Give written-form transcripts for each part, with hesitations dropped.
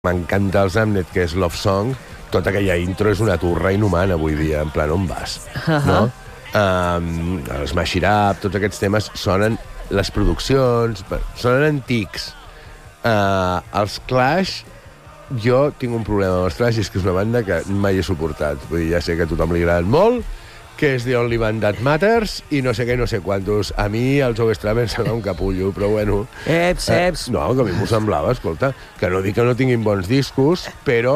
m'encanta els Damned, que és Love Song, tota aquella intro és una turra inhumana avui dia, en plan, on vas? No? El Smash It Up, tots aquests temes sonen, les produccions, sonen antics. Els Clash, jo tinc un problema amb els Clash, és que és una banda que mai he suportat. Vull dir, ja sé que a tothom li agraden molt, que és The Only Band That Matters, i no sé què, no sé quantos. A mi el Joe Strummer sembla un capullo, però bueno... Eps. No, que a mi m'ho semblava, escolta, que no dic que no tinguin bons discos, però...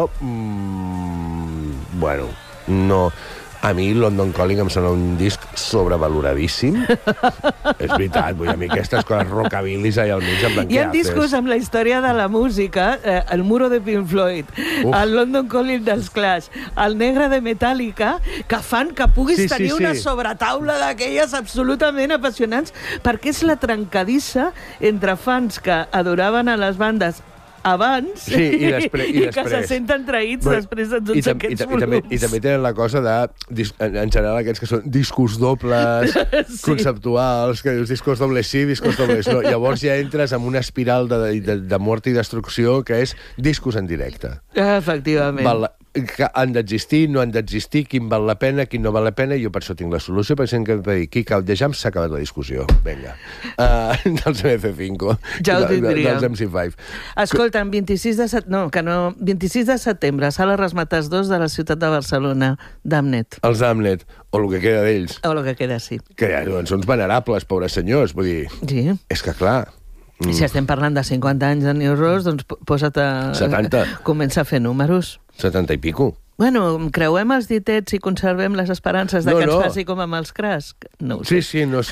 bueno, no... A mi London Calling em sona un disc sobrevaloradíssim. És veritat, vull dir, a mi aquestes coses rockabilis allà al mig en blanc. Hi ha discos amb la història de la música, el Muro de Pink Floyd, el London Calling dels Clash, el Negre de Metallica, que fan que puguis tenir una sobretaula d'aquelles absolutament apassionants, perquè és la trencadissa entre fans que adoraven a les bandes abans i després. que se senten traïts després de tots aquests volums. I també tenen la cosa de, en general, aquests que són discos dobles, conceptuals, que dius discos dobles sí, discos dobles no. Llavors ja entres en una espiral de mort i destrucció que és discos en directe. Efectivament. Que han d'existir, no han d'existir, quin val la pena, quin no val la pena, i jo per això tinc la solució, per exemple, que dir, Kick Out the Jam, s'ha acabat la discussió. Vinga. Dels MC5. Ja ho tindríem. Dels MC5. Escolta, 26 de setembre, Sala Rasmatàs 2 de la ciutat de Barcelona, Damned. Els Damned, o el que queda d'ells. O el que queda, sí. Que doncs, són venerables, pobres senyors, vull dir... Sí. És que, clar... Si estem parlant de 50 anys de New Rose, doncs posa't a... 70. Comença a fer números. 70 i pico. Bueno, creuem els ditets i conservem les esperances de que ens passi com amb els Crash. No ho sé. Sí, no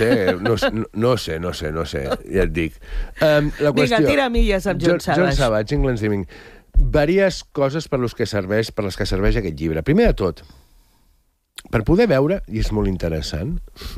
sé, ja et dic. La qüestió... Vinga, tira milles amb John Savage. John Savage, England's Dreaming. Vàries coses per les que serveix aquest llibre. Primer de tot, per poder veure, i és molt interessant,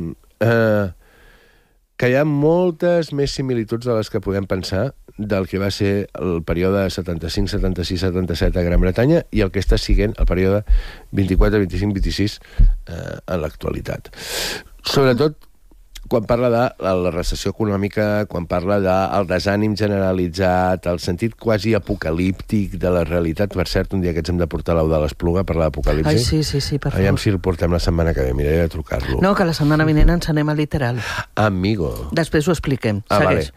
que hi ha moltes més similituds de les que podem pensar del que va ser el període 75, 76, 77 a Gran Bretanya i el que està siguent el període 24, 25, 26 en l'actualitat. Sobretot quan parla de la recessió econòmica, quan parla del desànim generalitzat, el sentit quasi apocalíptic de la realitat. Per cert, un dia aquests hem de portar l'Au de l'Espluga per l'apocalipsi. Ai, sí, per favor. Aviam si el portem la setmana que ve, miraré de trucar-lo. No, que la setmana vinent ens anem a literal. Amigo. Després ho expliquem, segueix.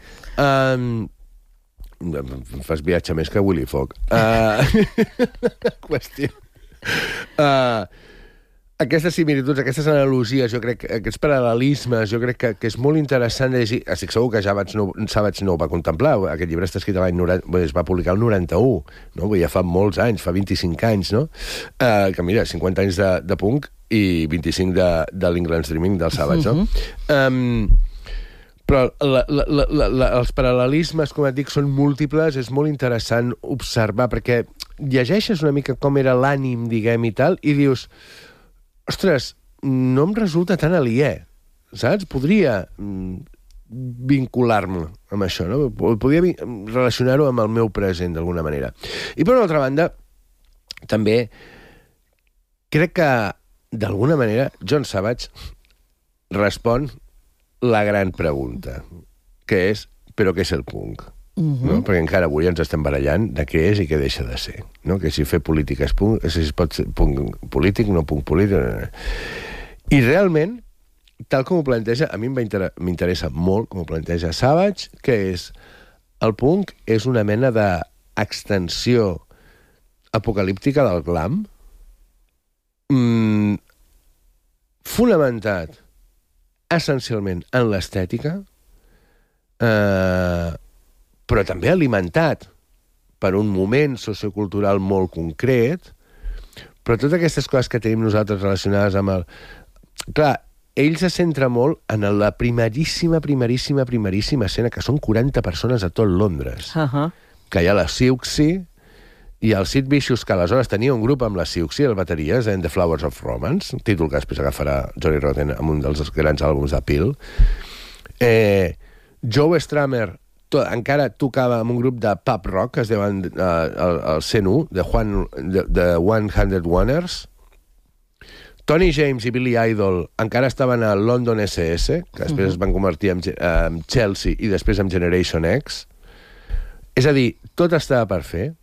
Fas viatge més que Willy Fogg. Qüestió. Aquestes similituds, aquestes analogies, jo crec, aquests paral·lelismes, jo crec que és molt interessant de llegir. Estic segur que Savage no ho va contemplar. Aquest llibre està escrit l'any 90, es va publicar el 91, no? Ja fa molts anys, fa 25 anys, no? Que mira, 50 anys de punk i 25 de l'England's Dreaming del Savage, no? Però els paral·lelismes, com et dic, són múltiples, és molt interessant observar, perquè llegeixes una mica com era l'ànim, diguem, i tal, i dius, ostres, no em resulta tan aliè, saps? Podria vincular-me amb això, no? Podria relacionar-ho amb el meu present, d'alguna manera. I per una altra banda, també crec que, d'alguna manera, John Savage respon la gran pregunta, que és, però què és el punk? No? Perquè encara avui ens estem barallant de què és i què deixa de ser, no? Que si fer política és punk, si es pot ser punk polític, no punk polític... I realment, tal com ho planteja, a mi m'interessa molt com ho planteja Savage, que és, el punk és una mena d'extensió apocalíptica del glam, fonamentat essencialment en l'estètica, però també alimentat per un moment sociocultural molt concret, però totes aquestes coses que tenim nosaltres relacionades amb el... Clar, ell se centra molt en la primeríssima escena, que són 40 persones a tot Londres. Que hi ha la Siouxsie i el Sid Vicious, que aleshores tenia un grup amb la Siouxsie, el bateria, en The Flowers of Romance, un títol que després agafarà Johnny Rotten amb un dels grans àlbums de Peel. Joe Strummer encara tocava amb un grup de pub rock que es deuen el 101, The 100 Oneers. Tony James i Billy Idol encara estaven a London SS, que després es van convertir en Chelsea i després en Generation X. És a dir, tot estava per fer.